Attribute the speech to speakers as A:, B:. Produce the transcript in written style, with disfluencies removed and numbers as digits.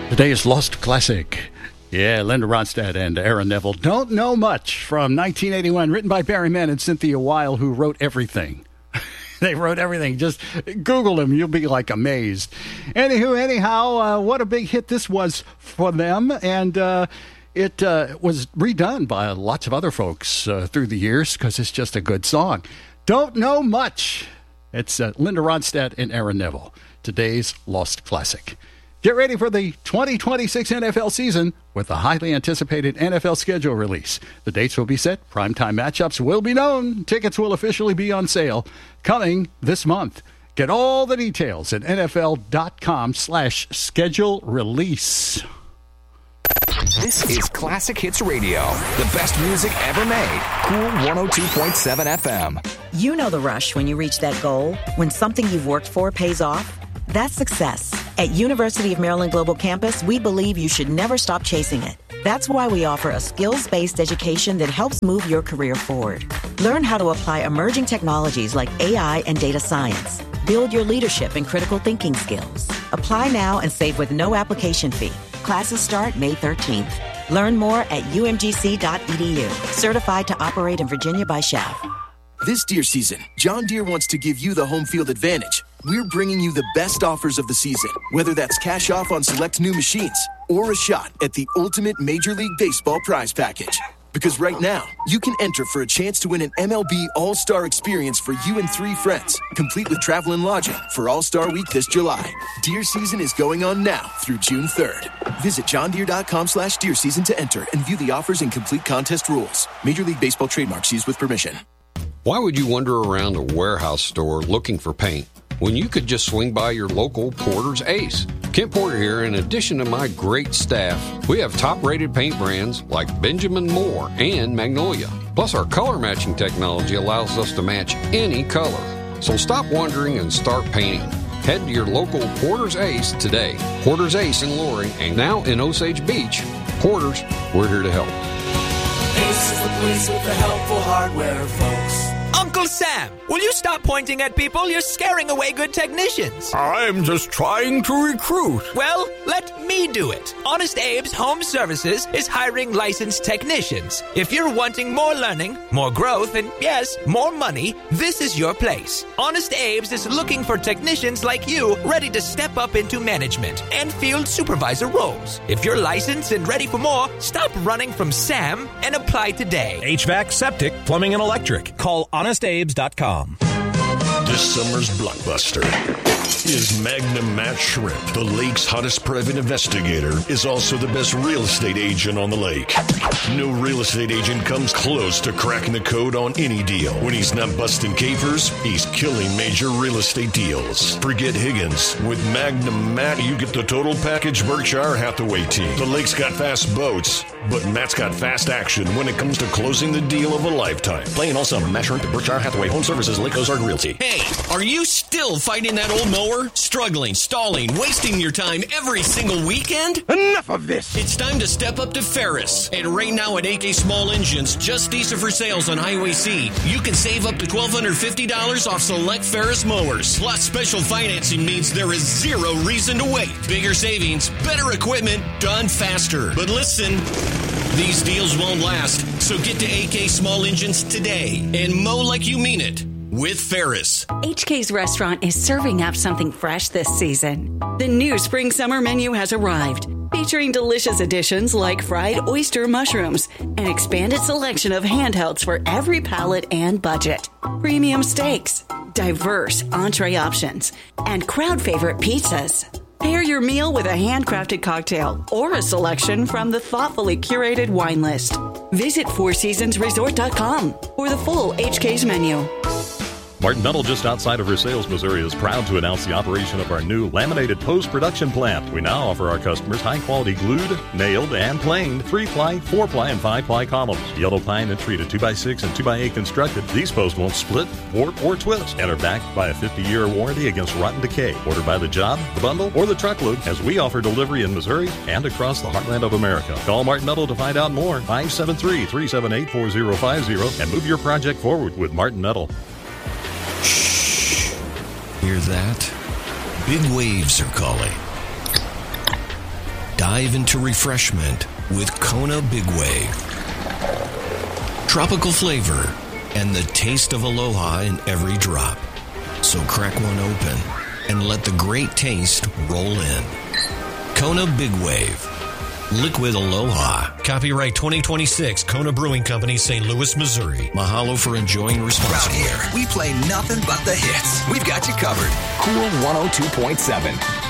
A: Today's Lost Classic. Yeah, Linda Ronstadt and Aaron Neville. Don't Know Much from 1981, written by Barry Mann and Cynthia Weil, who wrote everything. They wrote everything. Just Google them. You'll be like amazed. Anyhow, what a big hit this was for them. And it was redone by lots of other folks through the years because it's just a good song. Don't Know Much. It's Linda Ronstadt and Aaron Neville. Today's Lost Classic. Get ready for the 2026 NFL season with the highly anticipated NFL schedule release. The dates will be set. Primetime matchups will be known. Tickets will officially be on sale coming this month. Get all the details at NFL.com/schedule release.
B: This is Classic Hits Radio, the best music ever made. Cool 102.7 FM.
C: You know the rush when you reach that goal, when something you've worked for pays off. That's success. At University of Maryland Global Campus, we believe you should never stop chasing it. That's why we offer a skills-based education that helps move your career forward. Learn how to apply emerging technologies like AI and data science. Build your leadership and critical thinking skills. Apply now and save with no application fee. Classes start May 13th. Learn more at umgc.edu. Certified to operate in Virginia by Schaff.
D: This deer season, John Deere wants to give you the home field advantage. We're bringing you the best offers of the season, whether that's cash off on select new machines or a shot at the ultimate Major League Baseball prize package. Because right now, you can enter for a chance to win an MLB All-Star experience for you and 3 friends, complete with travel and lodging for All-Star Week this July. Deer season is going on now through June 3rd. Visit johndeere.com/deer season to enter and view the offers and complete contest rules. Major League Baseball trademarks used with permission.
E: Why would you wander around a warehouse store looking for paint when you could just swing by your local Porter's Ace? Kent Porter here. In addition to my great staff, we have top-rated paint brands like Benjamin Moore and Magnolia. Plus, our color matching technology allows us to match any color. So stop wandering and start painting. Head to your local Porter's Ace today. Porter's Ace in Loring and now in Osage Beach. Porter's, we're here to help.
F: Ace is the place with the helpful hardware, folks.
G: Uncle Sam, will you stop pointing at people? You're scaring away good technicians.
H: I'm just trying to recruit.
G: Well, let me do it. Honest Abe's Home Services is hiring licensed technicians. If you're wanting more learning, more growth, and yes, more money, this is your place. Honest Abe's is looking for technicians like you ready to step up into management and field supervisor roles. If you're licensed and ready for more, stop running from Sam and apply today.
I: HVAC, septic, plumbing, and electric. Call HonestAbes.com.
J: This summer's blockbuster is Magnum Matt Shrimp. The lake's hottest private investigator is also the best real estate agent on the lake. No real estate agent comes close to cracking the code on any deal. When he's not busting capers, he's killing major real estate deals. Forget Higgins. With Magnum Matt, you get the total package Berkshire Hathaway team. The lake's got fast boats, but Matt's got fast action when it comes to closing the deal of a lifetime. Playing all summer, Matt Shrimp at Berkshire Hathaway Home Services, Lake Ozark Realty.
K: Hey, are you still fighting that old mower? Struggling, stalling, wasting your time every single weekend?
H: Enough of this!
K: It's time to step up to Ferris. And right now at AK Small Engines, just decent for sales on Highway C, you can save up to $1,250 off select Ferris mowers. Plus, special financing means there is zero reason to wait. Bigger savings, better equipment, done faster. But listen, these deals won't last, so get to AK Small Engines today and mow like you mean it. With Ferris.
L: HK's Restaurant is serving up something fresh this season. The new spring-summer menu has arrived, featuring delicious additions like fried oyster mushrooms, an expanded selection of handhelds for every palate and budget, premium steaks, diverse entree options, and crowd-favorite pizzas. Pair your meal with a handcrafted cocktail or a selection from the thoughtfully curated wine list. Visit FourSeasonsResort.com for the full HK's menu.
M: Martin Metal, just outside of Versailles, Missouri, is proud to announce the operation of our new laminated post-production plant. We now offer our customers high-quality glued, nailed, and planed 3-ply, 4-ply, and 5-ply columns. Yellow pine and treated 2x6 and 2x8 constructed. These posts won't split, warp, or twist and are backed by a 50-year warranty against rotten decay. Order by the job, the bundle, or the truckload, as we offer delivery in Missouri and across the heartland of America. Call Martin Metal to find out more. 573-378-4050 and move your project forward with Martin Metal.
B: Shh. Hear that? Big waves are calling.
K: Dive into refreshment with Kona Big Wave. Tropical flavor and the taste of aloha in every drop. So crack one open and let the great taste roll in. Kona Big Wave. Liquid Aloha.
N: Copyright 2026, Kona Brewing Company, St. Louis, Missouri.
K: Mahalo for enjoying responsibly.
B: Around here, we play nothing but the hits. We've got you covered. Cool 102.7.